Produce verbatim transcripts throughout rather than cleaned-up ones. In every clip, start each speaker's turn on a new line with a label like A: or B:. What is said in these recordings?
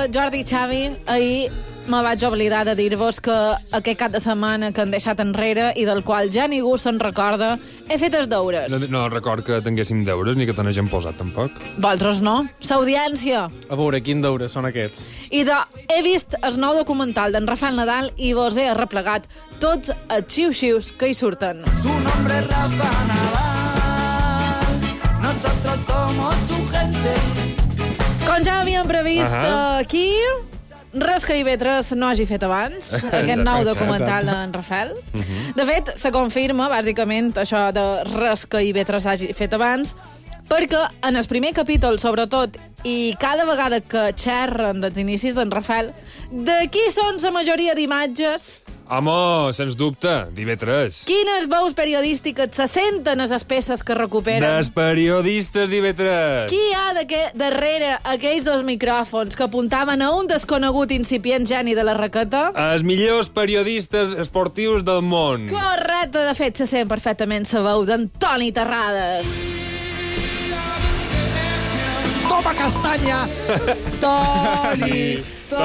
A: Jordi i Xavi, ahir me vaig oblidar de dir-vos que aquest cap de setmana que han deixat enrere i del qual ja ningú se'n recorda, he fet els deures.
B: No, no record que tinguéssim deures ni que te n'hagin posat, tampoc.
A: Vosaltres no? L'audiència.
C: A veure, quin deures són aquests?
A: I de, he vist el nou documental d'en Rafael Nadal i vos he arreplegat tots els xiu-xius que hi surten.
D: Su nombre es Rafa Nadal, nosotros somos su gente.
A: Com ja havíem previst uh -huh. aquí, res que I V tres no hagi fet abans, aquest nou documental d'en Rafael. Uh -huh. De fet, se confirma, bàsicament, això de res que I V tres hagi fet abans, perquè en el primer capítol, sobretot, i cada vegada que xerren dels inicis d'en Rafael, d'aquí són la majoria d'imatges.
B: Home, sens dubte, d'I V tres.
A: Quines veus periodístiques se senten a les peces que recuperen?
B: Des periodistes d'I V tres.
A: Qui hi ha de darrere aquells dos micròfons que apuntaven a un desconegut incipient geni de la raqueta?
B: Els millors periodistes esportius del món.
A: Correcte, de fet, se sent perfectament la veu d'en Toni Terrades.
C: Toma castanya!
A: Toni,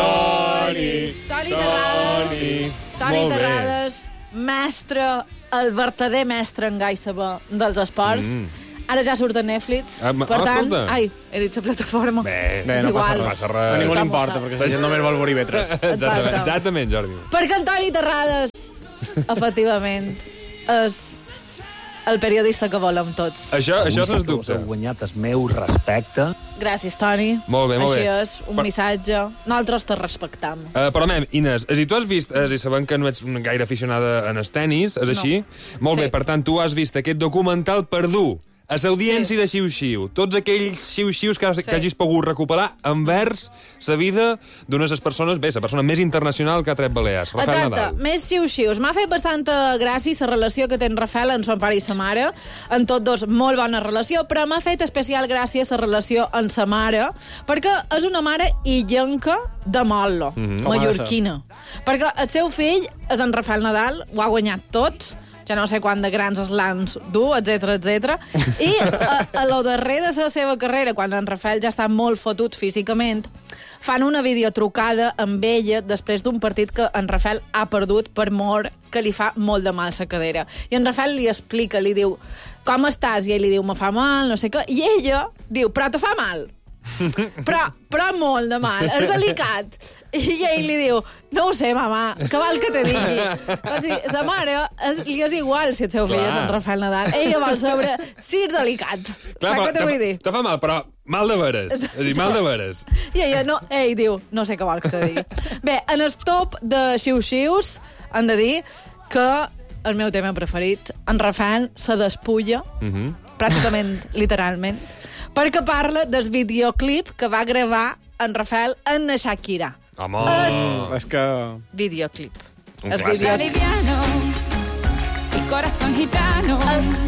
B: Toni,
A: Toni Terrades. Toni Terrades, mestre, el verdader mestre en gai saber dels esports. Mm. Ara ja surt a Netflix.
B: Ah,
A: per tant,
B: escolta.
A: ai, he dit la plataforma.
B: Bé,
C: Bé,
A: és
C: no
A: igual.
B: passa res.
C: A ningú li
A: Tothom ho
C: importa,
A: sap.
C: perquè la gent només vol veure I V tres.
B: Exactament, exactament, Jordi.
A: Perquè en Toni Terrades, efectivament, és el periodista que volem tots.
B: Això, això
E: Avui
B: sens
E: sí que us
B: dubte.
E: heu guanyat el meu respecte.
A: Gràcies, Toni.
B: Molt bé, molt
A: Així
B: bé.
A: és, un
B: Per-
A: missatge. Nosaltres te respectam.
B: Uh, però, mem, Inés, si tu has vist, uh, i sabem que no ets una gaire aficionada en el tenis, és així? Molt
A: Sí.
B: bé, per tant, tu has vist aquest documental per dur a l'audiència
A: Sí.
B: de xiu-xiu, tots aquells xiu-xius que, has,
A: Sí.
B: que hagis pogut recuperar envers la vida d'una de les persones, bé, la persona més internacional que ha tret Balears, Rafael
A: Exacte,
B: Nadal.
A: més xiu-xius. M'ha fet bastanta gràcia la relació que té en Rafael amb son pare i sa mare. En tots dos, molt bona relació, però m'ha fet especial gràcia la relació amb sa mare, perquè és una mare illenca de Motlo,
B: Mhm.
A: mallorquina. Perquè el seu fill és en Rafael Nadal, ho ha guanyat tot, ja no sé quant de grans slams du, etcètera, etcètera. I a, a lo darrer de la seva carrera, quan en Rafael ja està molt fotut físicament, fan una videotrucada amb ella després d'un partit que en Rafael ha perdut per mort, que li fa molt de mal la cadera. I en Rafael li explica, li diu, com estàs? I ell li diu, me fa mal, no sé què. I ella diu, però te fa mal. Però, però molt de mal, és delicat. I ell li diu, no ho sé, mama, que val que te digui. O sigui, sa mare és, li és igual si el seu fill
B: Clar.
A: és en Rafael Nadal. Ella vol saber si és delicat.
B: Clar,
A: Saps què te vull dir?
B: te fa mal, però mal de veres. És a dir, mal de veres.
A: I ella no, ell diu, no sé què vol que te digui. Bé, en el top de xiu-xius han de dir que el meu tema preferit, en Rafael se despulla,
B: Uh -huh.
A: pràcticament, literalment, perquè parla del videoclip que va gravar en Rafael en la Shakira.
B: Home.
A: És-
C: És que...
A: Videoclip.
B: Un
A: És
B: clàssic.
A: videoclip.
F: Liviano y corazón gitano.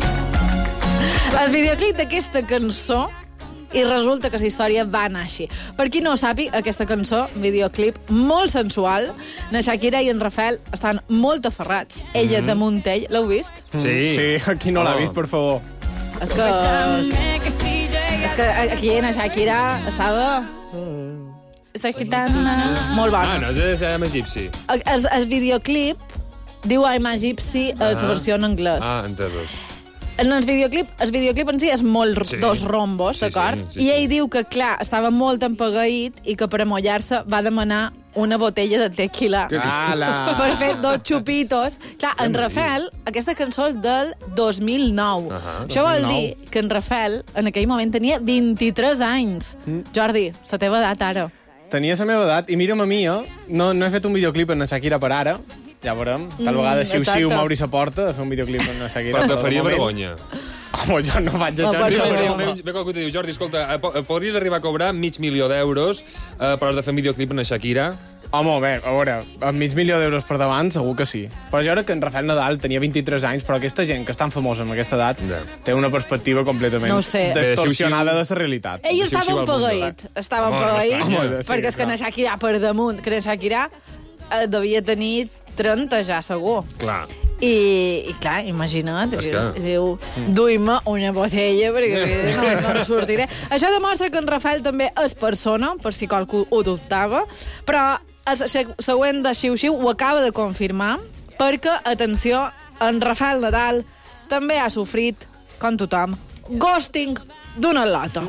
A: El videoclip d'aquesta cançó, i resulta que la història va anar així. Per qui no ho sàpiga, aquesta cançó, videoclip molt sensual, na Shakira i en Rafael estan molt aferrats. Ella de Montell, l'heu vist?
B: Sí.
C: Sí, aquí no l'ha
B: Oh.
C: vist, per favor.
A: És que...
F: Dame que si llega.
A: És que aquí na Shakira estava... Esa gitana... Molt bona.
B: Ah, no, és de Gypsy.
A: El, el, el videoclip diu I'm a Gypsy, ah. la versió en anglès.
B: Ah, entesos.
A: En el videoclip, el videoclip en si és molt
B: Sí.
A: dos rombos,
B: Sí,
A: d'acord?
B: sí, sí,
A: I ell
B: sí.
A: diu que, clar, estava molt empagueït i que per amollar-se va demanar una botella de tequila
C: Ala!
A: per fer dos xupitos. Clar, en Rafael, aquesta cançó és del dos mil nou.
B: Ahà.
A: Això vol
C: dos mil nou.
A: dir que en Rafael en aquell moment tenia vint-i-tres anys.
B: Mm.
A: Jordi, la teva edat ara.
C: Tenia la meva edat, i mira'm a mi, eh? No, no he fet un videoclip en la Shakira per ara, ja veurem. Tal
A: Mm,
C: vegada xiu-xiu
A: exacte.
C: m'obri la porta de fer un videoclip en la Shakira.
B: Però te
C: de
B: faria
C: moment-
B: vergonya.
C: Home, jo no faig això.
A: Home,
C: ni
B: Ve,
C: de
A: no.
B: ve,
C: broma.
B: ve, ve qualcú i te diu, Jordi, escolta, eh, po- eh, podries arribar a cobrar mig milió d'euros eh, per has de fer un videoclip en la Shakira?
C: Home, bé, a veure, amb mig milió d'euros per davant, segur que sí. Però jo crec que en Rafael Nadal tenia vint-i-tres anys, però aquesta gent que és tan famosa amb aquesta edat
B: Ja.
C: té una perspectiva completament
A: No ho sé.
C: distorsionada
B: Bé,
C: de la realitat.
A: Ell
B: Xiu-xiu
A: estava
B: al mundo,
A: empaguït.
B: va.
A: Estava
B: Home, no
A: empaguït,
B: m'estranya.
C: Home, sí,
A: perquè és que
C: clar.
A: na Shakira per damunt, que na Shakira eh, devia tenir trenta ja, segur.
B: Clar.
A: I, i clar, imagina't,
B: És
A: que...
B: que-
A: diu, duim-me una botella perquè no, no en sortiré. Això demostra que en Rafael també és persona, per si qualcú ho dubtava, però el se- següent de Xiu Xiu ho acaba de confirmar, perquè, atenció, en Rafael Nadal també ha sofrit, com tothom, ghosting d'una lota.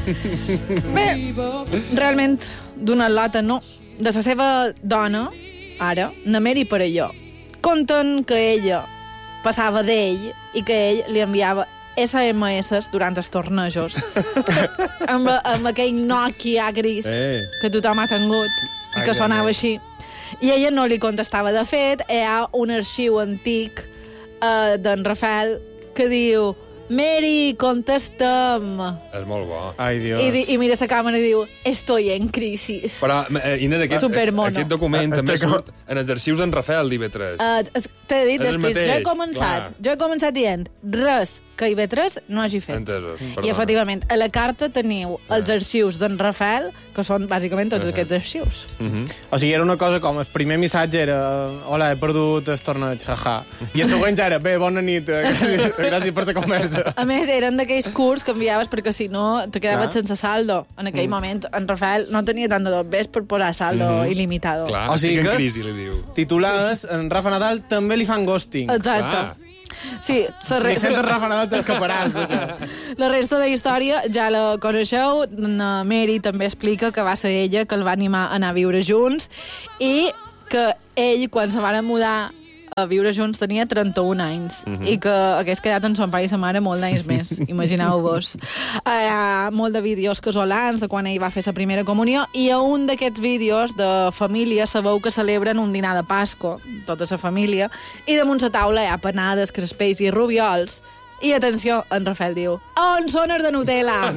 A: Bé, realment, d'una lota no. De la seva dona, ara, na Mary Perelló, conten que ella passava d'ell i que ell li enviava esse eme esse durant els tornejos. amb, amb aquell Nokia gris
B: Eh.
A: que tothom ha tingut i
C: Ai,
A: que
C: Déu
A: sonava
C: meu.
A: així. I ella no li contestava. De fet, hi ha un arxiu antic eh, d'en Rafael que diu: Mary, contesta'm.
B: És molt bo.
C: Ai, Dios.
A: I, di- I mira la càmera i diu: estoy en crisis.
B: Però, eh, Inés, aquest,
A: Supermono.
B: aquest document també
C: Té com-
B: surt en els arxius d'en Rafael d'I B tres.
A: Uh, T'he dit
B: És el
A: després, jo he
B: mateix,
A: començat,
B: clar.
A: jo he començat dient res que I B tres no hagi fet.
B: Entesos,
A: I
B: perdona.
A: efectivament, a la carta teniu els arxius d'en Rafael, que són bàsicament tots
B: Ah.
A: aquests arxius.
B: Mhm.
C: O sigui, era una cosa com el primer missatge era hola, he perdut el torneig, jaja. I el següent ja era bé, bona nit, eh, gràcies, gràcies per la conversa.
A: A més, eren d'aquells curs que enviaves perquè si no te quedaves
C: Clar.
A: sense saldo. En aquell moment, en Rafael no tenia tant de dobbers per posar saldo il·limitado.
B: Clar,
C: O sigui
B: estic en
C: que
B: crisi, li diu.
C: titulars, en Rafa Nadal també li fan ghosting.
A: Exacte.
B: Clar.
A: Sí, la
C: Ni
A: resta,
C: sento Rafa Nadal t'escaparàs, això.
A: la resta de història ja la coneixeu. Na Mary també explica que va ser ella que el va animar a anar a viure junts i que ell, quan se van mudar a viure junts, tenia trenta-un anys
B: Mhm.
A: i que hagués quedat amb son pare i sa mare molt d'anys més, imagineu-vos. Hi ha molt de vídeos casolans de quan ell va fer la primera comunió i a un d'aquests vídeos de família sabeu que celebren un dinar de Pasco, tota la família, i damunt la taula hi ha panades, crespells i rubiols. I atenció, en Rafael diu: on són els de Nutella?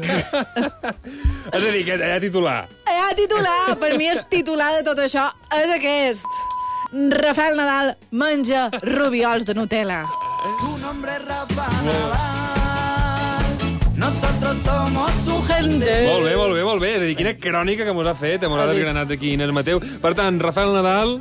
B: És a dir, que allà titular.
A: Hi ha titular, per mi el titular de tot això és aquest. Rafael Nadal menja rubiols de Nutella.
D: Tu nombre es Rafa Nadal. Nosotros somos su gente.
B: Molt bé, molt bé, molt bé. És a dir, quina crònica que mos ha fet, mos ha
A: Has vist?
B: desgranat aquí Inés Mateu. Per tant, Rafael Nadal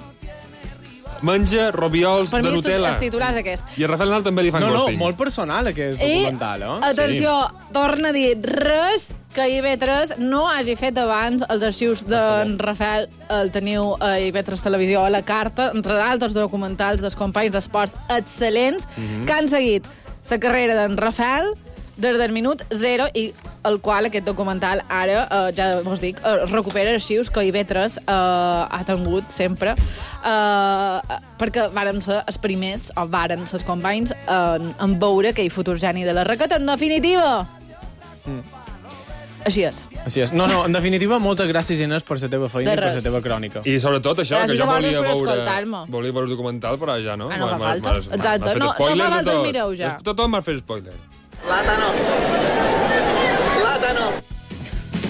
B: menja robiols
A: Per
B: de
A: mi el
B: Nutella.
A: el titular és aquest.
B: I a Rafael Nadal també li fan
C: No, no,
B: ghosting.
C: molt personal, aquest
A: I,
C: documental, eh?
A: atenció, torna a dir res que I B tres no hagi fet abans. Els arxius d'en Rafael el teniu a I B tres Televisió, a la carta, entre d'altres documentals dels companys d'esports excel·lents que han seguit la carrera d'en Rafael des del minut zero i el qual aquest documental ara, eh, ja vos dic, eh, recupera arxius que I B tres eh, ha tingut sempre, eh, perquè vàrem ser els primers, o varen ser els companys, en, en veure aquell futur geni de la raqueta. En definitiva, mm. així és.
C: Així és. No, no, en definitiva, moltes gràcies, Inés, per la teva feina
A: De
C: i per la
A: res.
C: teva crònica.
B: I sobretot això,
A: Gràcies
B: que jo
A: a vosaltres
B: volia
A: per
B: veure,
A: escoltar-me.
B: volia veure el documental, però ja no.
A: Ah, no fa
B: M'has-
A: falta.
B: m'has- m'has-
A: Exacte.
B: m'has fet
A: No- no fa
B: spoilers de
A: falta,
B: tot.
A: mireu ja.
B: Tothom m'ha fet spoiler.
G: Plátano. Plátano.